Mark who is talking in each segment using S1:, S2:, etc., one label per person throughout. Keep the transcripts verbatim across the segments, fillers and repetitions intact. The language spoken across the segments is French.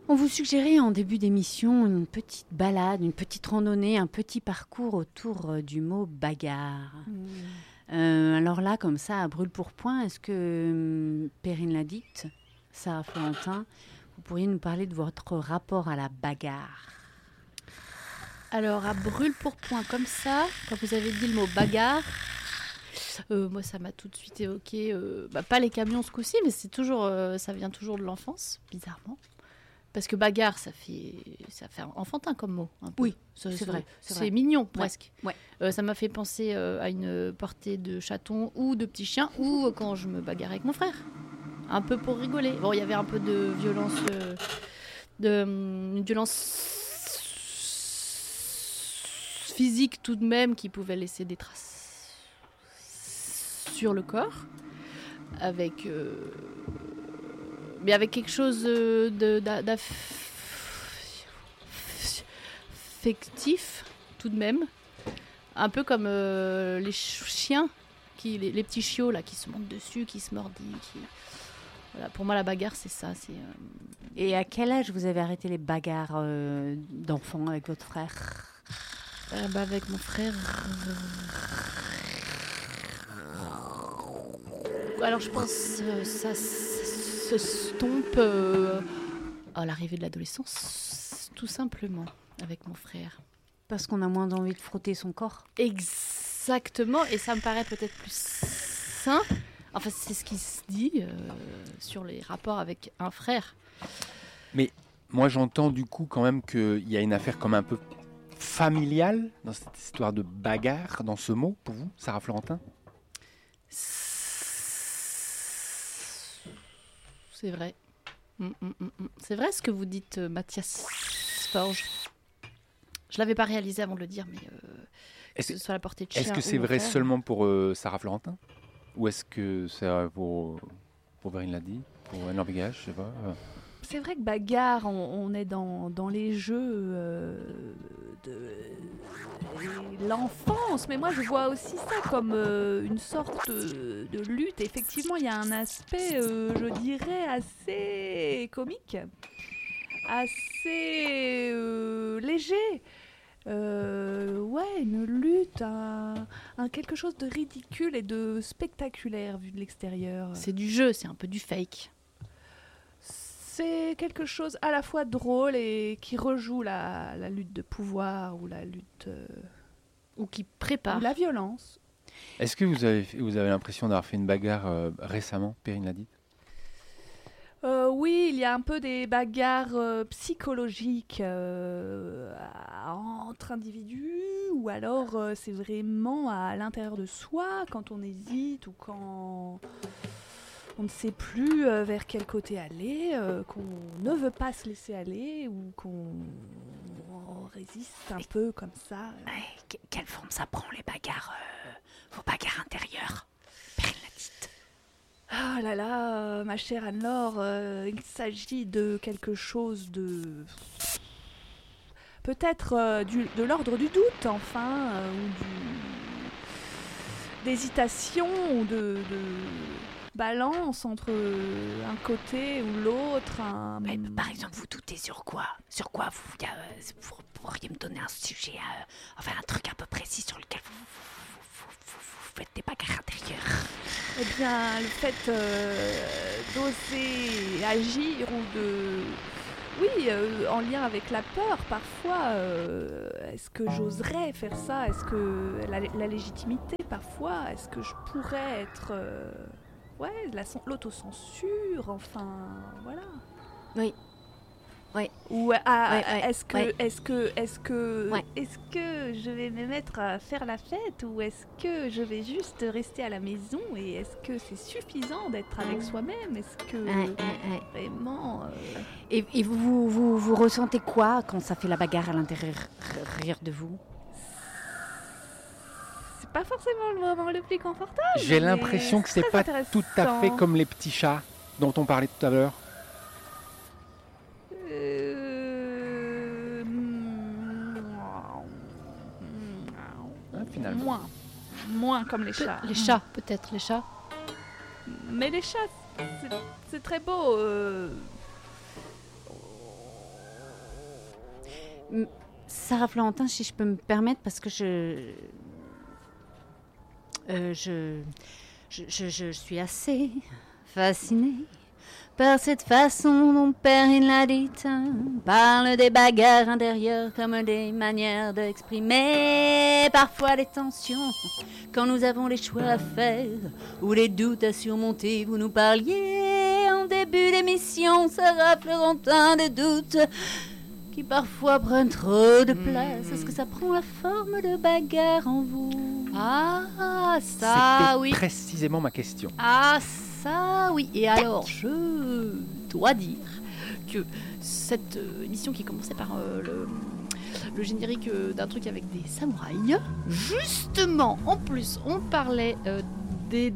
S1: On vous suggérait en début d'émission une petite balade, une petite randonnée, un petit parcours autour euh, du mot bagarre. Mmh. Euh, alors là, comme ça, à brûle-pourpoint, est-ce que euh, Perrine l'a dite, Sarah Florentin, vous pourriez nous parler de votre rapport à la bagarre?
S2: Alors, à brûle-pourpoint, comme ça, quand vous avez dit le mot bagarre, euh, moi, ça m'a tout de suite évoqué, euh, bah, pas les camions ce coup-ci, mais c'est toujours, euh, ça vient toujours de l'enfance, bizarrement. Parce que bagarre, ça fait, ça fait enfantin comme mot. Un peu.
S1: Oui,
S2: ça,
S1: c'est,
S2: c'est
S1: vrai.
S2: C'est,
S1: c'est
S2: vrai. mignon,
S1: ouais.
S2: presque.
S1: Ouais.
S2: Euh, ça m'a fait penser euh, à une portée de chatons ou de petits chiens, ou euh, quand je me bagarrais avec mon frère. Un peu pour rigoler. Bon, il y avait un peu de violence, euh, de, um, une violence physique tout de même qui pouvait laisser des traces sur le corps. Avec... Euh, mais avec quelque chose de, de, d'affectif, tout de même. Un peu comme euh, les chiens, qui, les, les petits chiots là, qui se montent dessus, qui se mordillent. Qui... Voilà, pour moi, la bagarre, c'est ça. C'est, euh...
S1: Et à quel âge vous avez arrêté les bagarres euh, d'enfants avec votre frère?
S2: euh, bah, Avec mon frère... Alors, je pense que ça... se stompe euh, à l'arrivée de l'adolescence, tout simplement, avec mon frère.
S1: Parce qu'on a moins envie de frotter son corps.
S2: Exactement, et ça me paraît peut-être plus sain. Enfin, c'est ce qui se dit euh, sur les rapports avec un frère.
S3: Mais moi, j'entends du coup quand même qu'il y a une affaire comme un peu familiale dans cette histoire de bagarre, dans ce mot, pour vous, Sarah Florentin?
S2: C'est vrai. Mm, mm, mm. C'est vrai ce que vous dites, euh, Mathias Forge. Je ne l'avais pas réalisé avant de le dire, mais euh,
S3: est-ce,
S2: que ce soit la portée de chien.
S3: Est-ce que c'est vrai
S2: frère,
S3: seulement pour euh, Sarah Florentin? Ou est-ce que c'est euh, pour, pour Perrine Ladi, pour Anne Lambégage, je sais pas. Euh...
S4: C'est vrai que bagarre, on, on est dans, dans les jeux euh, de l'enfance, mais moi je vois aussi ça comme euh, une sorte de, de lutte. Effectivement, il y a un aspect, euh, je dirais, assez comique, assez euh, léger. Euh, ouais, une lutte, un, un quelque chose de ridicule et de spectaculaire vu de l'extérieur.
S2: C'est du jeu, c'est un peu du fake.
S4: C'est quelque chose à la fois drôle et qui rejoue la, la lutte de pouvoir ou la lutte... Euh,
S2: ou qui prépare.
S4: Ou la violence.
S3: Est-ce que vous avez, vous avez l'impression d'avoir fait une bagarre euh, récemment, Perrine Ladi?
S4: euh, Oui, il y a un peu des bagarres euh, psychologiques euh, entre individus, ou alors euh, c'est vraiment à l'intérieur de soi, quand on hésite ou quand... on ne sait plus euh, vers quel côté aller, euh, qu'on ne veut pas se laisser aller ou qu'on on résiste un Et peu comme ça. Euh.
S1: Ouais, quelle forme ça prend les bagarres, euh, vos bagarres intérieures, Perrine Ladite?
S4: Ah là là, euh, ma chère Anne-Laure, euh, il s'agit de quelque chose de... peut-être euh, du, de l'ordre du doute, enfin, euh, ou du... d'hésitation, ou de... de... balance entre un côté ou l'autre. Un...
S1: Mais, par exemple, vous doutez sur quoi? Sur quoi vous, euh, vous pourriez me donner un sujet, euh, enfin un truc un peu précis sur lequel vous, vous, vous, vous, vous faites des bagarres intérieures?
S4: Eh bien, le fait euh, d'oser agir ou de... Oui, euh, en lien avec la peur, parfois, euh, est-ce que j'oserais faire ça? Est-ce que la, la légitimité, parfois, est-ce que je pourrais être... Euh... Ouais, la, l'autocensure, enfin, voilà.
S1: Oui. Oui.
S4: Ou ah,
S1: ouais, ouais,
S4: est-ce que,
S1: ouais.
S4: est-ce que, est-ce que,
S1: ouais.
S4: est-ce que je vais me mettre à faire la fête ou est-ce que je vais juste rester à la maison et est-ce que c'est suffisant d'être avec soi-même? Est-ce que
S1: ouais, ouais, ouais.
S4: vraiment euh...
S1: Et, et vous, vous, vous, vous ressentez quoi quand ça fait la bagarre à l'intérieur de vous?
S4: Pas forcément le moment le plus confortable.
S3: J'ai l'impression que c'est pas tout à fait comme les petits chats dont on parlait tout à l'heure.
S4: Euh...
S3: Ah, finalement.
S4: Moins. Moins comme les
S2: Pe-
S4: chats.
S2: Les chats, peut-être, les chats.
S4: Mais les chats, c'est, c'est très beau. Euh...
S1: M- Sarah Florentin, si je peux me permettre, parce que je... euh, je, je, je, je suis assez fascinée par cette façon dont Perrine l'a dite. Parle des bagarres intérieures comme des manières d'exprimer parfois les tensions quand nous avons les choix à faire ou les doutes à surmonter. Vous nous parliez en début d'émission, Sarah Florentin, des doutes qui parfois prennent trop de place. Est-ce que ça prend la forme de bagarre en vous?
S2: Ah, ça,
S3: C'était
S2: oui.
S3: précisément ma question.
S2: Ah, ça, oui. Et alors, je dois dire que cette euh, émission qui commençait par euh, le, le générique euh, d'un truc avec des samouraïs, justement, en plus, on parlait euh, des...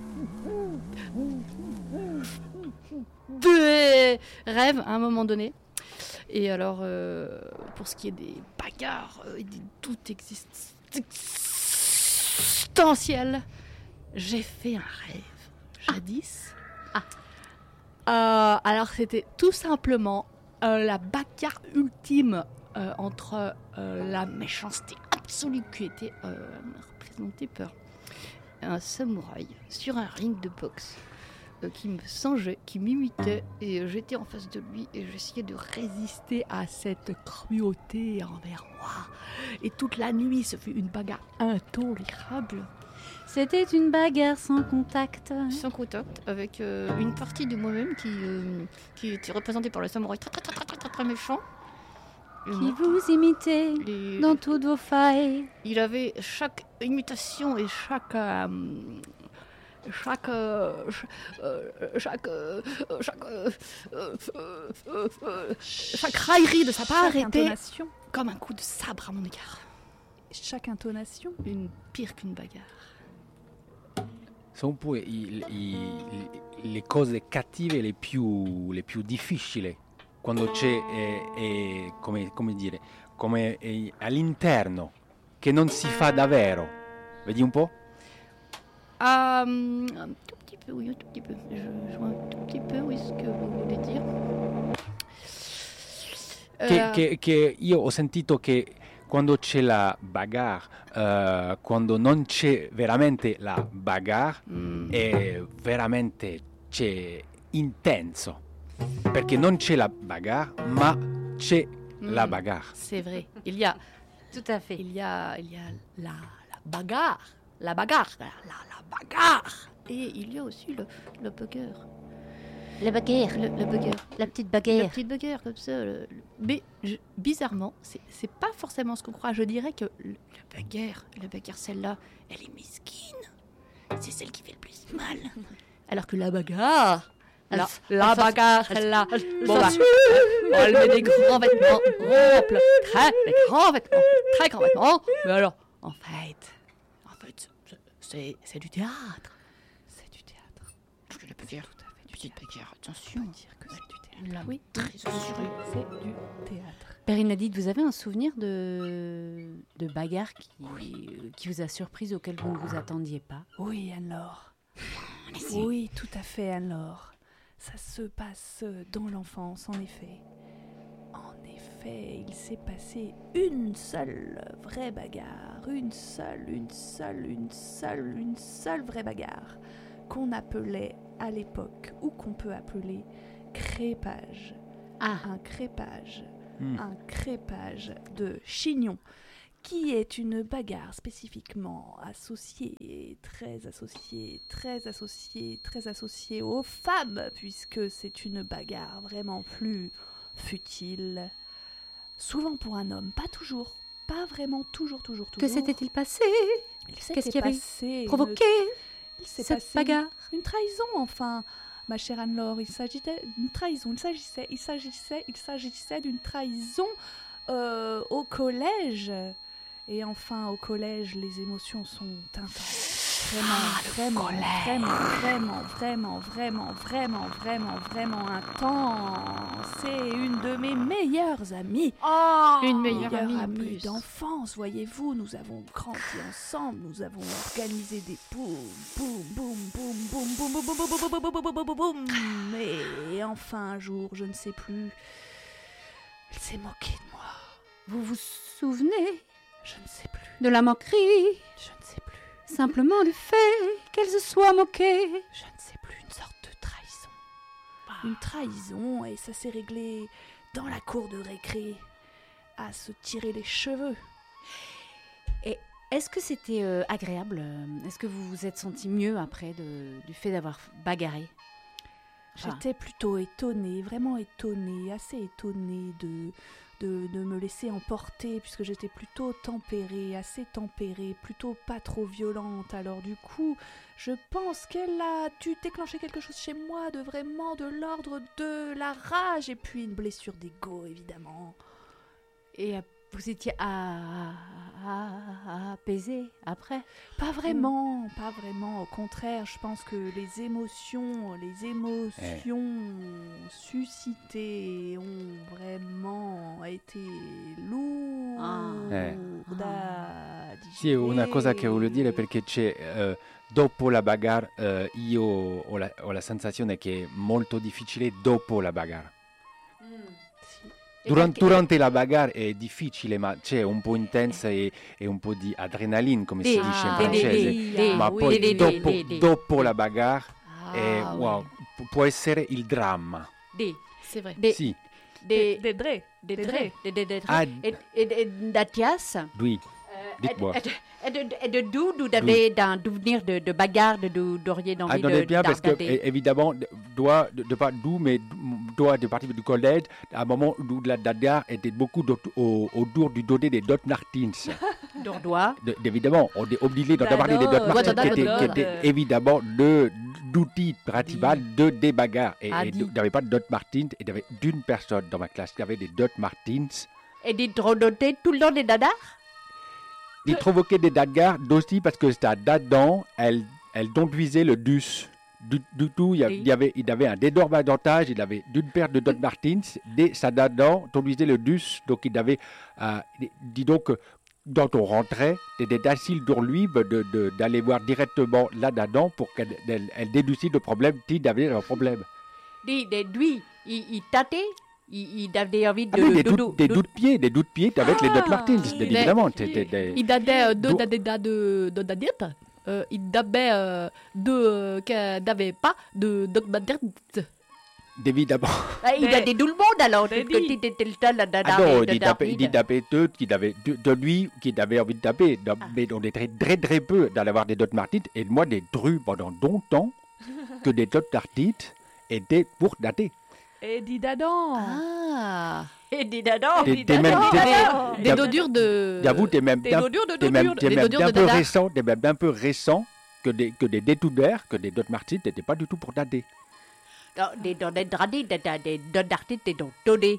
S2: des rêves à un moment donné. Et alors, euh, pour ce qui est des bagarres euh, et des doutes exist- existentiels, j'ai fait un rêve jadis.
S1: Ah.
S2: Euh, alors, c'était tout simplement euh, la bagarre ultime euh, entre euh, la méchanceté absolue qui était euh, représentée par un samouraï sur un ring de boxe. Qui me singeait, qui m'imitait, et j'étais en face de lui et j'essayais de résister à cette cruauté envers moi. Et toute la nuit, ce fut une bagarre intolérable.
S1: C'était une bagarre sans contact.
S2: Sans contact, avec euh, une partie de moi-même qui, euh, qui était représentée par le samouraï très très très très très, très, très méchant. Et
S1: Qui
S2: moi,
S1: vous imitait
S2: et
S1: dans toutes vos failles.
S2: il avait chaque imitation et chaque... euh, Chaque, euh, ch- euh, chaque, euh, chaque, euh, euh, euh, euh, euh, chaque raillerie de sa part
S4: Chaque
S2: était
S4: intonation.
S2: comme un coup de sabre à mon égard.
S4: Chaque intonation.
S2: Une pire qu'une bagarre.
S3: Sono pure i- i- le cose cattive le più, le più difficili, quando c'è, eh, eh, come, come dire, come eh, all'interno, che non si fa davvero. Vedi un po'?
S2: Euh, un tout petit peu, oui, un tout petit peu. Je, je vois un tout petit peu, oui, ce que vous voulez dire.
S3: Che,
S2: Euh,
S3: che- che io ho sentito che quando c'è la bagarre, eh, quando non c'è veramente la bagarre,
S2: hmm,
S3: è veramente c'è intenso. Perché non c'è la bagarre, ma c'è la
S2: hmm,
S3: bagarre.
S2: C'est vrai. Il y a,
S1: Tout à fait.
S2: il y a, il y a la, la bagarre, la bagarre, la, la, la bagarre. Et il y a aussi le, le bagarre.
S1: La bagarre.
S2: Le, le bagarre.
S1: La petite
S2: La
S1: bagarre.
S2: petite bagarre comme ça. le- le- Mais je- bizarrement, c'est c'est pas forcément ce qu'on croit. Je dirais que le- la bagarre, la bagarre celle-là, elle est mesquine. C'est celle qui fait le plus mal. Alors que la bagarre, alors la bagarre celle-là, bon bah, elle met des grands vêtements amples, très des grands vêtements, très grands vêtements. Mais alors, en fait, en fait, c'est c'est du théâtre. C'est du théâtre. Je la bagarre, petite bagarre, attention.
S4: Dire que c'est du théâtre.
S2: La
S4: Oui,
S2: très assurée.
S4: c'est du théâtre.
S1: Perrine l'a dit, vous avez un souvenir de, de bagarre qui, qui vous a surprise, auquel vous ne vous attendiez pas?
S4: Oui, Anne-Laure. Oui, tout à fait, Anne-Laure. Ça se passe dans l'enfance, en effet. En effet, il s'est passé une seule vraie bagarre. Une seule, une seule, une seule, une seule vraie bagarre. Qu'on appelait à l'époque, ou qu'on peut appeler crépage.
S1: Ah,
S4: Un crépage.
S3: Mm.
S4: Un crépage de chignon, qui est une bagarre spécifiquement associée, très associée, très associée, très associée aux femmes, puisque c'est une bagarre vraiment plus futile. Souvent pour un homme, pas toujours, pas vraiment toujours, toujours, toujours.
S1: que s'était-il passé?
S4: Il s'était
S1: Qu'est-ce qui avait
S4: passé une-
S1: Provoqué
S4: il s'est
S1: cette
S4: passé
S1: bagarre?
S4: une trahison, enfin, ma chère Anne-Laure, il s'agissait d'une trahison, il s'agissait, il s'agissait, il s'agissait d'une trahison euh, au collège. Et enfin, au collège, les émotions sont intenses. Vraiment, vraiment, vraiment, vraiment, vraiment, vraiment, vraiment, vraiment intense. C'est une de mes meilleures amies.
S2: Une meilleure
S4: Meilleure
S2: amie en
S4: amie
S2: plus.
S4: d'enfance, voyez-vous, nous avons grandi ensemble, nous avons organisé des boum, boum, boum, boum, boum, boum, boum, boum, boum, boum, boum, boum, boum, boum, boum, boum. Et enfin un jour, je ne sais plus, elle s'est moquée de moi.
S1: Vous vous souvenez
S4: Je ne sais plus.
S1: de la moquerie,
S4: Je ne sais plus.
S1: simplement du fait qu'elle se soit moquée.
S4: Je ne sais plus. Une sorte de trahison. Une trahison, et ça s'est réglé dans la cour de récré, à se tirer les cheveux.
S1: Est-ce que c'était euh, agréable euh, Est-ce que vous vous êtes senti mieux après de- du fait d'avoir bagarré? Enfin,
S4: J'étais plutôt étonnée, vraiment étonnée, assez étonnée de, de, de me laisser emporter, puisque j'étais plutôt tempérée, assez tempérée, plutôt pas trop violente. Alors du coup, je pense qu'elle a dû déclencher quelque chose chez moi de vraiment de l'ordre de la rage, et puis une blessure d'ego, évidemment.
S1: Et euh, vous étiez à, à, à apaiser après?
S4: Pas vraiment, pas vraiment. Au contraire, je pense que les émotions, les émotions suscitées ont vraiment été lourdes
S3: Eh.
S4: à
S3: Sì, una cosa che voglio dire
S4: digérire.
S3: perché c'è eh, dopo la bagarre eh, io ho la, ho la sensazione che è molto difficile dopo la bagarre.
S4: Sì.
S3: Duran-
S1: perché-
S3: durante la bagarre è difficile, ma c'è un po' intensa e, e un po' di adrenaline, come si
S1: Sì,
S3: dice in
S1: ah,
S3: francese.
S1: sì, sì,
S3: Ma
S1: oui,
S3: poi
S1: sì, sì,
S3: dopo,
S1: sì, sì.
S3: dopo la bagarre
S2: Ah,
S3: è-
S2: ouais.
S3: wow, pu- può essere il dramma.
S1: Des,
S2: C'est vrai.
S1: des,
S3: Sì,
S1: des,
S4: Des, des dre.
S1: des
S4: des
S1: traits,
S4: dre.
S1: des, des, des
S3: Ah,
S1: traits. Et, et, et Mathias,
S3: lui,
S1: euh,
S3: dites-moi.
S1: et- et de, et de d'où vous avez d'un souvenir de, de bagarre, de d'où vous auriez
S3: Ah,
S1: envie
S3: non,
S1: de,
S3: bien, parce que,
S1: d'argader.
S3: é- évidemment, de- doit, de, de pas d'où, mais doit de partir du collège, à un moment où la bagarre était beaucoup d'aut- au- autour du dodé des Dot Martins.
S1: Dordois.
S3: De- évidemment, on est obligé d'en parler des Dot
S4: D'adore,
S3: Martins, qui
S2: d'adore,
S3: étaient, qui
S2: d'adore.
S3: étaient évidemment le d'outil principal de des bagarres. Et
S2: Ah,
S3: et
S2: dit.
S3: il n'y avait pas de Dot Martins, il y avait d'une personne dans ma classe qui avait des Dot Martins.
S1: Et des drodotés tout le long des dadas.
S3: Il provoquait des bagarres aussi parce que c'était là-dedans, elle, elle conduisait le dus. Du, du tout, il y, a-
S1: Oui.
S3: il y avait, il avait un énorme avantage, il avait d'une paire de Dot Martins, des, ça là-dedans conduisait le dus, donc il avait, euh, dis donc, euh, quand on rentrait, c'était facile pour lui de- de- d'aller voir directement là-dedans pour qu'elle elle, elle déduisisse le problème s'il avait un problème.
S1: Des, des, lui, il, il tâtait, il, il avait envie de...
S3: Ah oui, des
S1: de-
S3: doutes
S1: de-
S3: des
S1: de-
S3: doutes pieds, des doutes pieds avec les Dot
S4: Ah,
S3: Martins,
S4: oui.
S3: évidemment. c'était des-
S2: Il avait euh, deux
S3: Do-
S2: dadédas de de dadiettes. Euh, il avait euh, deux euh, qui n'avaient pas de de dadiettes.
S3: évidemment.
S1: Ah, il a
S4: Des-
S1: des tout le monde alors,
S4: des
S1: que tu
S4: dits.
S1: étais le seul à
S3: Ah non,
S1: de
S3: il tapait, il
S1: David.
S3: tapait deux, qu'il avait de, de lui, qu'il avait envie de taper. Non,
S1: Ah.
S3: Mais on est très, très, très peu d'en avoir des Dot Martins. Et moi, des drus pendant longtemps que des Dot Martins étaient pour dater.
S4: Et dis d'Adam.
S2: Ah.
S1: Et des dadas.
S3: T'es- t'es même- t'es-
S4: d'Adam.
S2: Des dodures de.
S3: J'avoue, t'es même
S4: Des
S3: bien,
S4: dodures de
S3: t'es même,
S4: dodures.
S3: t'es
S2: des
S3: même
S2: dodures
S3: bien
S2: de
S3: peu
S2: dada.
S3: récent, t'es même un peu récent que des, que des détoudères, que des Dot Martins n'étaient pas du tout pour dater.
S1: Non, des dans des dradis, des des des d'artistes, des dans dodés.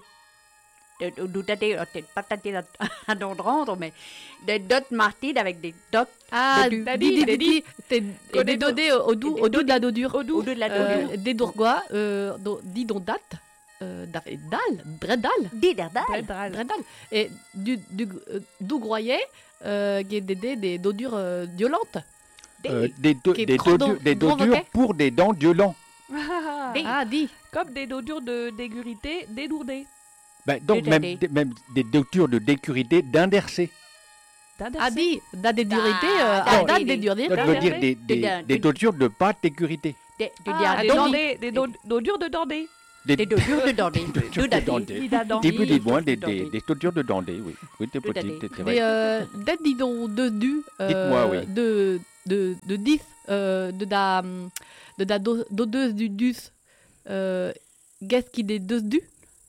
S1: Des dodés, peut-être pas tâté à dans rendre, mais des dots martines avec des dots
S2: Ah,
S1: Des
S2: dit,
S1: du-
S2: dit, dit, dit. C'est
S4: Que
S2: des
S4: des
S2: dodés au doux,
S1: des
S2: au doux de la dodure.
S1: au dos de la
S2: Euh,
S1: dodure.
S2: des dourgois, euh, do- dit dont date, euh, da- dalle, bredal,
S1: Des dardales.
S4: Bredral.
S2: bredal. Et du, du, euh, dougroyer, euh, qui est des, des, des dodures euh, violentes.
S3: Euh, des do-
S2: qui est
S3: des
S2: trop
S3: dodures-
S2: don-
S3: des
S2: don
S3: dodures
S2: roquet.
S3: pour des dents violents.
S1: Des-
S2: Ah, dit.
S4: Comme des dodures de dégurité dédourdées.
S3: Ben, donc,
S1: Des
S3: même,
S1: dadés.
S3: des- même des dodures de décurité d'indersé.
S2: Ah, dit. Da des durités, euh,
S1: Ah,
S2: ah, da
S1: des-
S2: des durités.
S3: Donc,
S4: Ah,
S3: veut
S4: des-
S3: dire des, des,
S1: des-
S3: des dodures de pas décurité.
S1: Des
S4: Ah,
S1: des
S4: des
S1: dardés.
S4: dandés, des do- dodures de dandés.
S3: Des,
S1: Des dodures de dardés.
S3: dodures
S1: De
S3: de
S1: dardés.
S3: dandés.
S4: Dis d'Adam.
S3: Des plus, des moins, des,
S1: Dandés.
S3: des, des dodures de dandés, oui. Oui, t'es
S1: De
S3: petit,
S1: dandés.
S3: t'es- t'es
S2: Mais
S3: vrai.
S2: euh, d'être dis donc de du. euh,
S3: Dites-moi, oui.
S2: De, de, de dix, euh, de da, de da do- dodeuse du dus. Euh, Qu'est-ce qui des deux du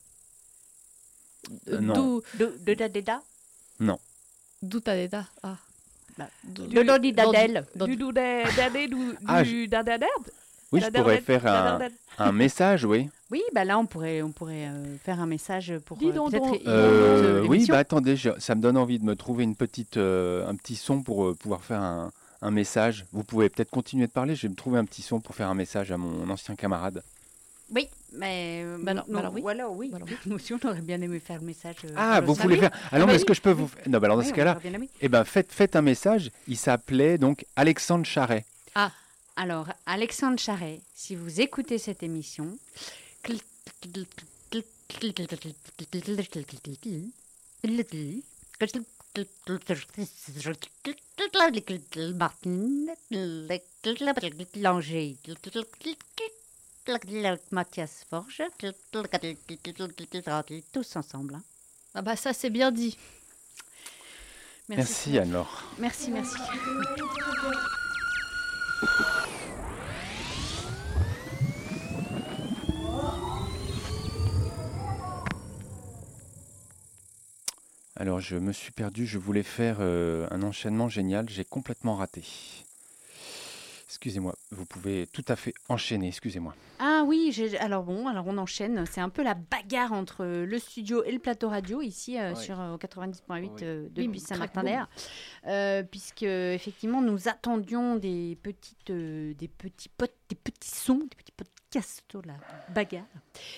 S3: Euh, non.
S2: D'où
S1: De de dadéda.
S2: d'où t'as des tas Ah.
S1: Bah,
S2: D'où-
S1: De dodi dadel.
S2: d'où-
S4: Du doudé, dadé, du
S3: Ah,
S4: du dadaderd.
S3: Oui, je pourrais faire un, un message, oui.
S1: Oui, bah là on pourrait on pourrait euh, faire un message pour
S4: Dis
S1: euh,
S4: donc,
S1: peut-être
S4: donc.
S1: inaugurer
S3: Euh, oui,
S1: l'émission.
S3: bah attendez, je- ça me donne envie de me trouver une petite, euh, un petit son pour euh, pouvoir faire un, un message. Vous pouvez peut-être continuer de parler, je vais me trouver un petit son pour faire un message à mon ancien camarade.
S1: Oui, mais euh,
S2: Bah alors-
S1: non,
S2: bah alors oui.
S1: ou alors oui.
S2: Bah alors oui.
S1: Nous aussi on aurait bien aimé faire le message. euh,
S3: Ah,
S1: pour
S3: vous
S1: le
S3: voulez
S1: salut.
S3: faire... Alors,
S1: bah
S3: est-ce
S1: oui,
S3: que je peux vous... Non, bah alors dans
S1: Oui,
S3: ce
S1: on
S3: cas-là,
S1: aurait bien aimé.
S3: eh ben, faites, faites un message. Il s'appelait donc Alexandre Charret.
S1: Alors, Alexandre Charret, si vous écoutez cette émission, Langer. Mathias Forge. Tous ensemble. Hein.
S2: Ah bah ça c'est bien dit.
S3: Merci, merci Anne-Laure.
S1: Merci, merci.
S3: Alors je me suis perdu, je voulais faire euh, un enchaînement génial, j'ai complètement raté. Excusez-moi, vous pouvez tout à fait enchaîner, excusez-moi.
S1: Ah oui, j'ai... alors bon, alors on enchaîne. C'est un peu la bagarre entre le studio et le plateau radio ici euh, oui. sur euh, quatre-vingt-dix point huit oui. euh, depuis oui, Saint-Martin-d'Air, euh, puisque effectivement nous attendions des petites, euh, des petits potes, des petits sons, des petits podcasts sur la bagarre.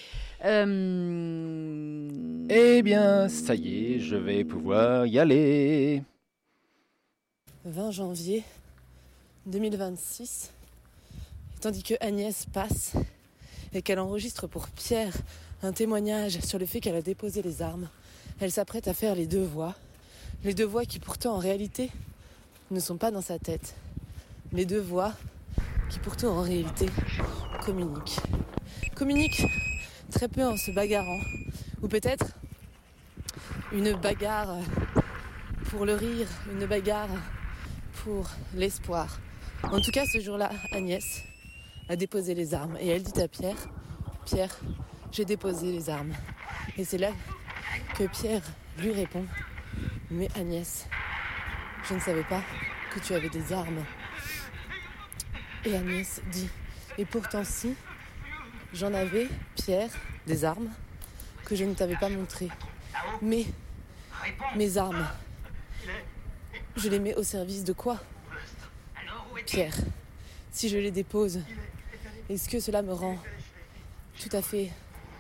S1: Euh...
S3: Eh bien, ça y est, je vais pouvoir y aller.
S5: vingt janvier deux mille vingt-six, tandis que Agnès passe et qu'elle enregistre pour Pierre un témoignage sur le fait qu'elle a déposé les armes, elle s'apprête à faire les deux voix, les deux voix qui pourtant en réalité ne sont pas dans sa tête, les deux voix qui pourtant en réalité communiquent. Communiquent très peu en se bagarrant, ou peut-être une bagarre pour le rire, une bagarre pour l'espoir. En tout cas, ce jour-là, Agnès a déposé les armes et elle dit à Pierre, « Pierre, j'ai déposé les armes. » Et c'est là que Pierre lui répond, « Mais Agnès, je ne savais pas que tu avais des armes. » Et Agnès dit, « Et pourtant si, j'en avais, Pierre, des armes que je ne t'avais pas montrées. Mais mes armes, je les mets au service de quoi ? Pierre, si je les dépose, est-ce que cela me rend tout à fait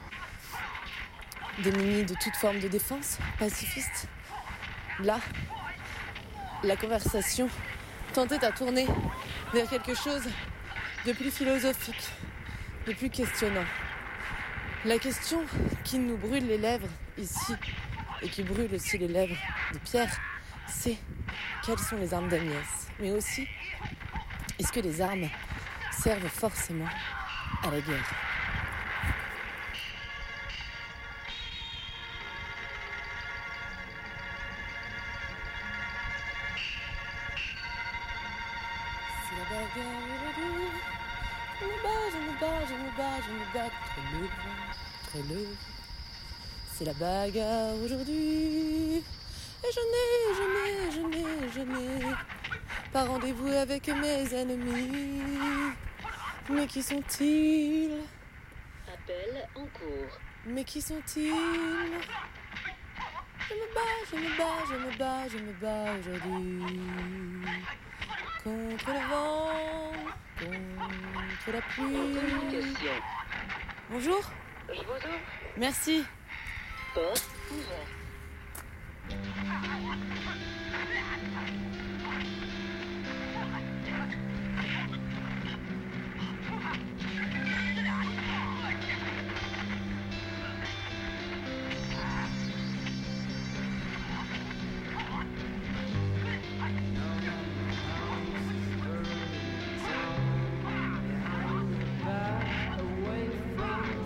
S5: démunie de toute forme de défense, pacifiste ? Là, la conversation tentait à tourner vers quelque chose de plus philosophique, de plus questionnant. La question qui nous brûle les lèvres ici, et qui brûle aussi les lèvres de Pierre, c'est quelles sont les armes d'Agnès ? Mais aussi, est-ce que les armes servent forcément à la guerre ? C'est la bagarre aujourd'hui. Je me bats, je me bats, je me bats, je me bats contre le vent, contre le vent. C'est la bagarre aujourd'hui. Et je n'ai, je n'ai, je n'ai, je n'ai pas rendez-vous avec mes ennemis. Mais qui sont-ils ?
S6: Appel en cours.
S5: Mais qui sont-ils ? Je me bats, je me bats, je me bats, je me bats aujourd'hui. Contre le vent, contre la pluie. Bonjour.
S6: Je vous ouvre.
S5: Merci.
S6: Porte ouverte.